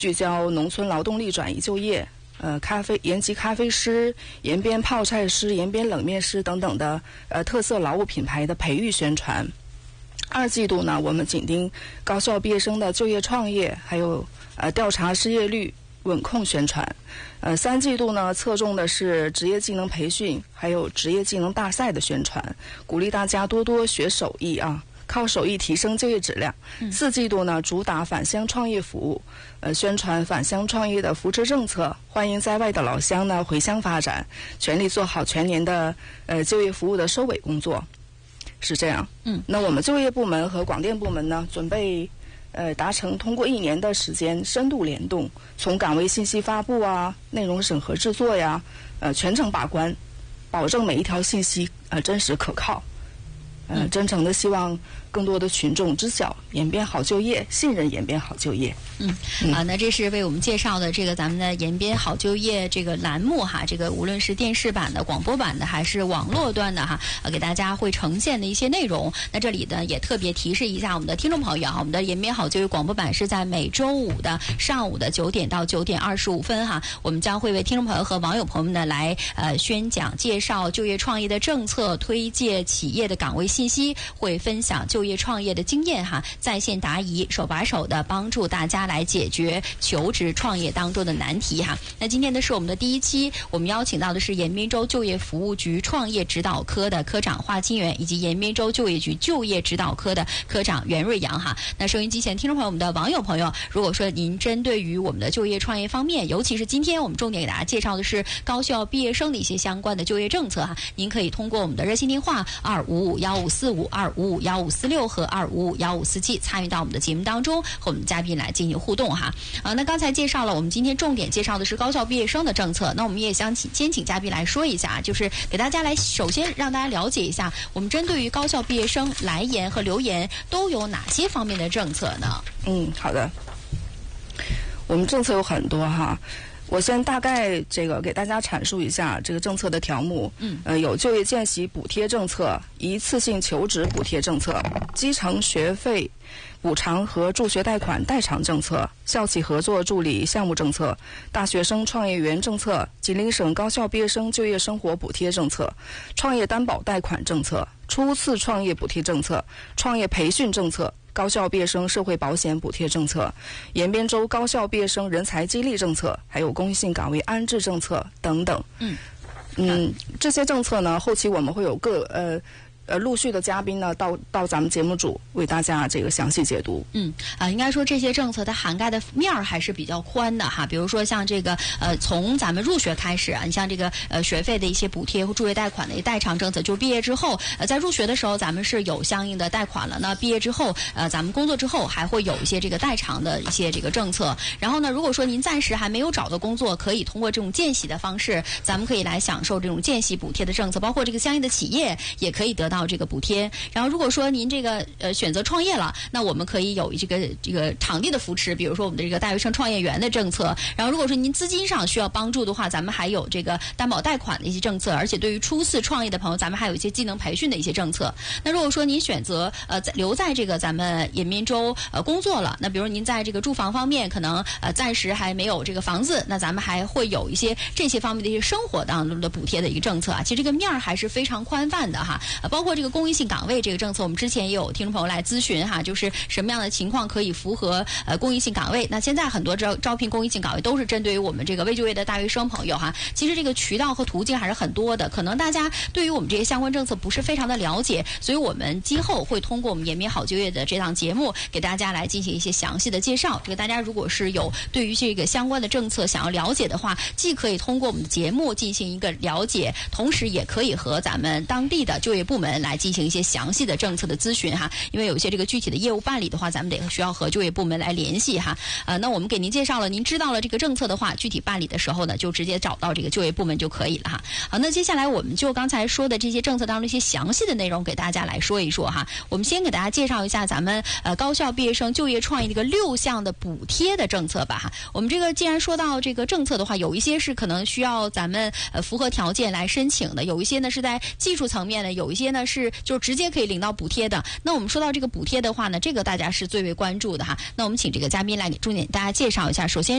聚焦农村劳动力转移就业，延吉咖啡师、延边泡菜师、延边冷面师等等的特色劳务品牌的培育宣传。2季度呢，我们紧盯高校毕业生的就业创业，还有调查失业率稳控宣传。3季度呢，侧重的是职业技能培训，还有职业技能大赛的宣传，鼓励大家多多学手艺啊，靠手艺提升就业质量。4季度呢，主打返乡创业服务，宣传返乡创业的扶持政策，欢迎在外的老乡呢回乡发展，全力做好全年的就业服务的收尾工作。是这样。那我们就业部门和广电部门呢，准备达成通过1年的时间深度联动，从岗位信息发布啊、内容审核制作呀，全程把关，保证每一条信息真实可靠。真诚的希望更多的群众知晓延边好就业，信任延边好就业。 那这是为我们介绍的这个咱们的延边好就业这个栏目哈，这个无论是电视版的、广播版的还是网络端的哈，给大家会呈现的一些内容。那这里呢也特别提示一下我们的听众朋友哈，我们的延边好就业广播版是在每周5的上午的9点到9点25分哈，我们将会为听众朋友和网友朋友们呢来宣讲介绍就业创业的政策，推介企业的岗位信息，会分享就业创业的经验哈，在线答疑，手把手的帮助大家来解决求职创业当中的难题哈。那今天呢是我们的第1期，我们邀请到的是延边州就业服务局创业指导科的科长华金元，以及延边州就业局就业指导科的科长袁瑞阳哈。那收音机前听众朋友，我们的网友朋友，如果说您针对于我们的就业创业方面，尤其是今天我们重点给大家介绍的是高校毕业生的一些相关的就业政策哈，您可以通过我们的热线电话2551545、2551546和2551547参与到我们的节目当中，和我们的嘉宾来进行互动哈。那刚才介绍了，我们今天重点介绍的是高校毕业生的政策，那我们也想先请嘉宾来说一下，就是给大家来首先让大家了解一下，我们针对于高校毕业生来研和留研都有哪些方面的政策呢？ 好的，我们政策有很多哈。我先大概给大家阐述一下这个政策的条目。有就业见习补贴政策、一次性求职补贴政策、基层学费补偿和助学贷款代偿政策、校企合作助理项目政策、大学生创业园政策、吉林省高校毕业生就业生活补贴政策、创业担保贷款政策、初次创业补贴政策、创业培训政策、高校毕业生社会保险补贴政策、延边州高校毕业生人才激励政策，还有公益性岗位安置政策等等。这些政策呢，后期我们会有陆续的嘉宾呢到咱们节目组为大家这个详细解读。 应该说这些政策它涵盖的面儿还是比较宽的哈。比如说像这个从咱们入学开始啊，你像这个学费的一些补贴和助学贷款的一些代偿政策，就是毕业之后在入学的时候咱们是有相应的贷款了，那毕业之后咱们工作之后还会有一些这个代偿的一些这个政策。然后呢，如果说您暂时还没有找到工作，可以通过这种见习的方式，咱们可以来享受这种见习补贴的政策，包括这个相应的企业也可以得到这个补贴。然后如果说您这个选择创业了，那我们可以有这个场地的扶持，比如说我们的这个大学生创业园的政策。然后如果说您资金上需要帮助的话，咱们还有这个担保贷款的一些政策，而且对于初次创业的朋友，咱们还有一些技能培训的一些政策。那如果说您选择留在这个咱们延边州工作了，那比如您在这个住房方面可能暂时还没有这个房子，那咱们还会有一些这些方面的一些生活当中的补贴的一个政策啊。其实这个面儿还是非常宽泛的哈，包括这个公益性岗位这个政策，我们之前也有听众朋友来咨询哈，就是什么样的情况可以符合公益性岗位。那现在很多招聘公益性岗位都是针对于我们这个未就业的大学生朋友哈。其实这个渠道和途径还是很多的，可能大家对于我们这些相关政策不是非常的了解，所以我们今后会通过我们延边好就业的这档节目给大家来进行一些详细的介绍。这个大家如果是有对于这个相关的政策想要了解的话，既可以通过我们的节目进行一个了解，同时也可以和咱们当地的就业部门来进行一些详细的政策的咨询哈。因为有一些这个具体的业务办理的话，咱们得需要和就业部门来联系哈。那我们给您介绍了，您知道了这个政策的话，具体办理的时候呢，就直接找到这个就业部门就可以了哈。好，那接下来我们就刚才说的这些政策当中一些详细的内容给大家来说一说哈。我们先给大家介绍一下咱们高校毕业生就业创业这个6项的补贴的政策吧哈。我们这个既然说到这个政策的话，有一些是可能需要咱们符合条件来申请的，有一些呢是在技术层面的，有一些呢呢是就直接可以领到补贴的。那我们说到这个补贴的话呢，这个大家是最为关注的哈。那我们请这个嘉宾来给重点大家介绍一下。首先